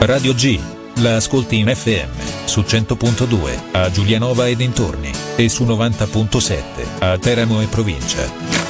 Radio G. La ascolti in FM, su 100.2, a Giulianova e dintorni, e su 90.7, a Teramo e provincia.